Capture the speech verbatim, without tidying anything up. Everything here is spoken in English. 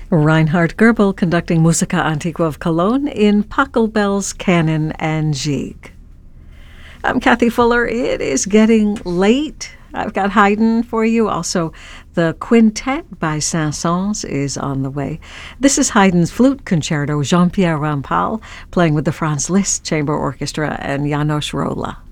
Reinhard Goebel conducting Musica Antigua of Cologne in Pachelbel's Canon and Gigue. I'm Kathy Fuller. It is getting late. I've got Haydn for you. Also, the Quintet by Saint-Saëns is on the way. This is Haydn's Flute Concerto, Jean-Pierre Rampal, playing with the Franz Liszt Chamber Orchestra and János Róla.